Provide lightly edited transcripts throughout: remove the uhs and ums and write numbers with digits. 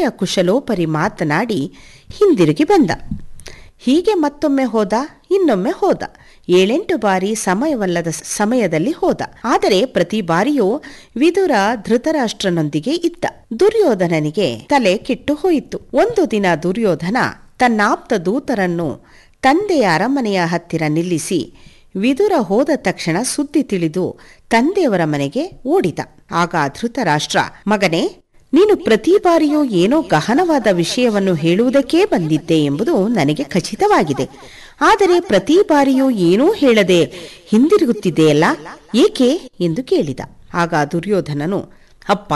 ಒಳ್ಳೆಯ ಕುಶಲೋಪರಿ ಮಾತನಾಡಿ ಹಿಂದಿರುಗಿ ಬಂದ. ಹೀಗೆ ಮತ್ತೊಮ್ಮೆ ಹೋದ, ಇನ್ನೊಮ್ಮೆ ಹೋದ. 7-8 ಬಾರಿ ಸಮಯವಲ್ಲದ ಸಮಯದಲ್ಲಿ ಹೋದ. ಆದರೆ ಪ್ರತಿ ಬಾರಿಯೂ ವಿದುರ ಧೃತರಾಷ್ಟ್ರನೊಂದಿಗೆ ಇದ್ದ. ದುರ್ಯೋಧನನಿಗೆ ತಲೆ ಕೆಟ್ಟು ಹೋಯಿತು. ಒಂದು ದಿನ ದುರ್ಯೋಧನ ತನ್ನಾಪ್ತ ದೂತರನ್ನು ತಂದೆಯ ಅರಮನೆಯ ಹತ್ತಿರ ನಿಲ್ಲಿಸಿ ವಿದುರ ಹೋದ ತಕ್ಷಣ ಸುದ್ದಿ ತಿಳಿದು ತಂದೆಯವರ ಮನೆಗೆ ಓಡಿದ. ಆಗ ಧೃತರಾಷ್ಟ್ರ, ಮಗನೇ, ನೀನು ಪ್ರತಿ ಬಾರಿಯೂ ಏನೋ ಗಹನವಾದ ವಿಷಯವನ್ನು ಹೇಳುವುದಕ್ಕೇ ಬಂದಿದ್ದೆ ಎಂಬುದು ನನಗೆ ಖಚಿತವಾಗಿದೆ. ಆದರೆ ಪ್ರತಿ ಬಾರಿಯೂ ಏನೂ ಹೇಳದೆ ಹಿಂದಿರುಗುತ್ತಿದೆಯಲ್ಲ, ಏಕೆ ಎಂದು ಕೇಳಿದ. ಆಗ ದುರ್ಯೋಧನನು, ಅಪ್ಪ,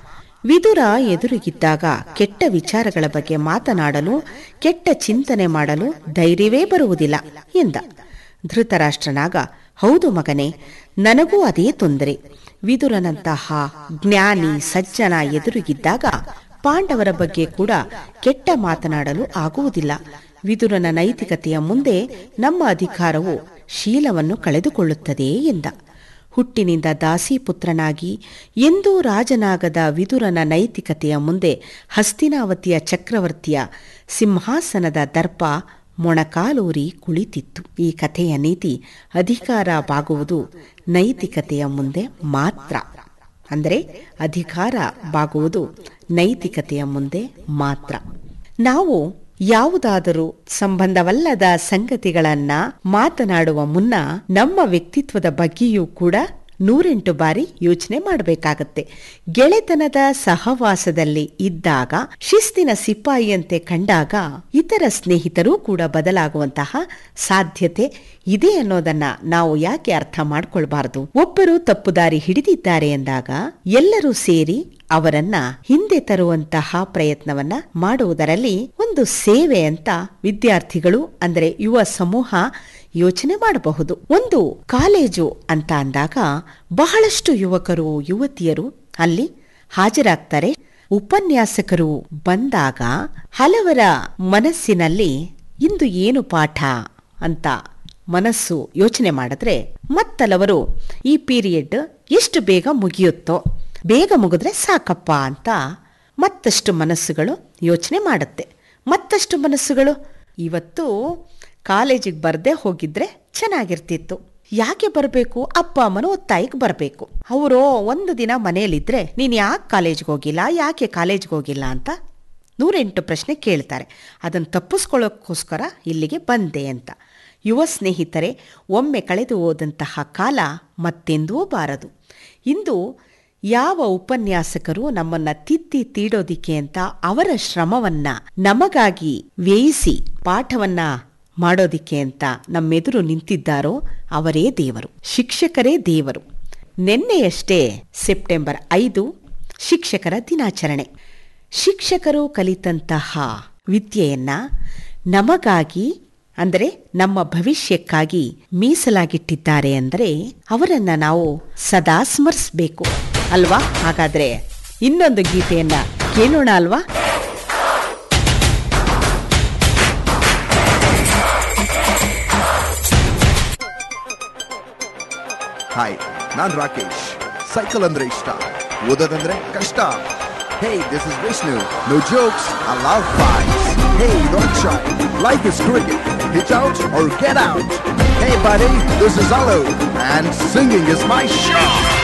ವಿದುರ ಎದುರಿಗಿದ್ದಾಗ ಕೆಟ್ಟ ವಿಚಾರಗಳ ಬಗ್ಗೆ ಮಾತನಾಡಲು, ಕೆಟ್ಟ ಚಿಂತನೆ ಮಾಡಲು ಧೈರ್ಯವೇ ಬರುವುದಿಲ್ಲ ಎಂದ. ಧೃತರಾಷ್ಟ್ರನಾಗ, ಹೌದು ಮಗನೇ, ನನಗೂ ಅದೇ ತೊಂದರೆ. ವಿದುರನಂತಹ ಜ್ಞಾನಿ ಸಜ್ಜನ ಎದುರಿಗಿದ್ದಾಗ ಪಾಂಡವರ ಬಗ್ಗೆ ಕೂಡ ಕೆಟ್ಟ ಮಾತನಾಡಲು ಆಗುವುದಿಲ್ಲ. ವಿದುರನ ನೈತಿಕತೆಯ ಮುಂದೆ ನಮ್ಮ ಅಧಿಕಾರವು ಶೀಲವನ್ನು ಕಳೆದುಕೊಳ್ಳುತ್ತದೆ ಎಂದ. ಹುಟ್ಟಿನಿಂದ ದಾಸಿಪುತ್ರನಾಗಿ ಎಂದೂ ರಾಜನಾಗದ ವಿದುರನ ನೈತಿಕತೆಯ ಮುಂದೆ ಹಸ್ತಿನಾವತಿಯ ಚಕ್ರವರ್ತಿಯ ಸಿಂಹಾಸನದ ದರ್ಪ ಮೊಣಕಾಲೂರಿ ಕುಳಿತಿತ್ತು. ಈ ಕಥೆಯ ನೀತಿ, ಅಧಿಕಾರ ಬಾಗುವುದು ನೈತಿಕತೆಯ ಮುಂದೆ ಮಾತ್ರ. ಅಂದರೆ ಅಧಿಕಾರ ಬಾಗುವುದು ನೈತಿಕತೆಯ ಮುಂದೆ ಮಾತ್ರ. ನಾವು ಯಾವುದಾದರೂ ಸಂಬಂಧವಲ್ಲದ ಸಂಗತಿಗಳನ್ನ ಮಾತನಾಡುವ ಮುನ್ನ ನಮ್ಮ ವ್ಯಕ್ತಿತ್ವದ ಬಗ್ಗೆಯೂ ಕೂಡ 108 ಬಾರಿ ಯೋಚನೆ ಮಾಡಬೇಕಾಗತ್ತೆ. ಗೆಳೆತನದ ಸಹವಾಸದಲ್ಲಿ ಇದ್ದಾಗ, ಶಿಸ್ತಿನ ಸಿಪಾಯಿಯಂತೆ ಕಂಡಾಗ ಇತರ ಸ್ನೇಹಿತರೂ ಕೂಡ ಬದಲಾಗುವಂತಹ ಸಾಧ್ಯತೆ ಇದೆ ಅನ್ನೋದನ್ನ ನಾವು ಯಾಕೆ ಅರ್ಥ ಮಾಡ್ಕೊಳ್ಬಾರದು? ಒಬ್ಬರು ತಪ್ಪುದಾರಿ ಹಿಡಿದಿದ್ದಾರೆ ಎಂದಾಗ ಎಲ್ಲರೂ ಸೇರಿ ಅವರನ್ನ ಹಿಂದೆ ತರುವಂತಹ ಪ್ರಯತ್ನವನ್ನ ಮಾಡುವುದರಲ್ಲಿ ಒಂದು ಸೇವೆ ಅಂತ ವಿದ್ಯಾರ್ಥಿಗಳು, ಅಂದರೆ ಯುವ ಸಮೂಹ ಯೋಚನೆ ಮಾಡಬಹುದು. ಒಂದು ಕಾಲೇಜು ಅಂತ ಅಂದಾಗ ಬಹಳಷ್ಟು ಯುವಕರು ಯುವತಿಯರು ಅಲ್ಲಿ ಹಾಜರಾಗ್ತಾರೆ. ಉಪನ್ಯಾಸಕರು ಬಂದಾಗ ಹಲವರ ಮನಸ್ಸಿನಲ್ಲಿ ಇಂದು ಏನು ಪಾಠ ಅಂತ ಮನಸ್ಸು ಯೋಚನೆ ಮಾಡಿದ್ರೆ, ಮತ್ತಲವರು ಈ ಪೀರಿಯಡ್ ಎಷ್ಟು ಬೇಗ ಮುಗಿಯುತ್ತೋ, ಬೇಗ ಮುಗಿದ್ರೆ ಸಾಕಪ್ಪ ಅಂತ ಮತ್ತಷ್ಟು ಮನಸ್ಸುಗಳು ಯೋಚನೆ ಮಾಡುತ್ತೆ. ಮತ್ತಷ್ಟು ಮನಸ್ಸುಗಳು, ಇವತ್ತು ಕಾಲೇಜಿಗೆ ಬರದೆ ಹೋಗಿದ್ರೆ ಚೆನ್ನಾಗಿರ್ತಿತ್ತು, ಯಾಕೆ ಬರಬೇಕು? ಅಪ್ಪ ಅಮ್ಮನ ಒತ್ತಾಯಕ್ಕೆ ಬರಬೇಕು. ಅವರು ಒಂದು ದಿನ ಮನೆಯಲ್ಲಿದ್ದರೆ ನೀನು ಯಾಕೆ ಕಾಲೇಜ್ಗೆ ಹೋಗಿಲ್ಲ, ಯಾಕೆ ಕಾಲೇಜ್ಗೆ ಹೋಗಿಲ್ಲ ಅಂತ 108 ಪ್ರಶ್ನೆ ಕೇಳ್ತಾರೆ. ಅದನ್ನು ತಪ್ಪಿಸ್ಕೊಳ್ಳೋಕ್ಕೋಸ್ಕರ ಇಲ್ಲಿಗೆ ಬಂದೆ ಅಂತ. ಯುವ ಸ್ನೇಹಿತರೆ, ಒಮ್ಮೆ ಕಳೆದು ಹೋದಂತಹ ಕಾಲ ಮತ್ತೆಂದೂ ಬಾರದು. ಇಂದು ಯಾವ ಉಪನ್ಯಾಸಕರು ನಮ್ಮನ್ನ ತಿದ್ದಿ ತೀಡೋದಿಕ್ಕೆ ಅಂತ ಅವರ ಶ್ರಮವನ್ನ ನಮಗಾಗಿ ವ್ಯಯಿಸಿ ಪಾಠವನ್ನ ಮಾಡೋದಿಕ್ಕೆ ಅಂತ ನಮ್ಮೆದುರು ನಿಂತಿದ್ದಾರೋ ಅವರೇ ದೇವರು, ಶಿಕ್ಷಕರೇ ದೇವರು. ನಿನ್ನೆಯಷ್ಟೇ ಸೆಪ್ಟೆಂಬರ್ 5 ಶಿಕ್ಷಕರ ದಿನಾಚರಣೆ. ಶಿಕ್ಷಕರು ಕಲಿತಂತಹ ವಿದ್ಯೆಯನ್ನ ನಮಗಾಗಿ, ಅಂದರೆ ನಮ್ಮ ಭವಿಷ್ಯಕ್ಕಾಗಿ ಮೀಸಲಾಗಿಟ್ಟಿದ್ದಾರೆ. ಅಂದರೆ ಅವರನ್ನ ನಾವು ಸದಾ ಸ್ಮರಿಸಬೇಕು ಅಲ್ವಾ? ಹಾಗಾದ್ರೆ ಇನ್ನೊಂದು ಗೀತೆಯನ್ನ ಕೇಳೋಣ ಅಲ್ವಾ? ಹಾಯ್, ನಾನ್ ರಾಕೇಶ್. ಸೈಕಲ್ ಅಂದ್ರೆ ಇಷ್ಟ, ಓದೋದಂದ್ರೆ ಕಷ್ಟ. Hey, this is Vishnu. No jokes, I love fights. Hey, don't try. Life is cricket. Hit out or get out. Hey buddy, this is Allo, and singing is my shot.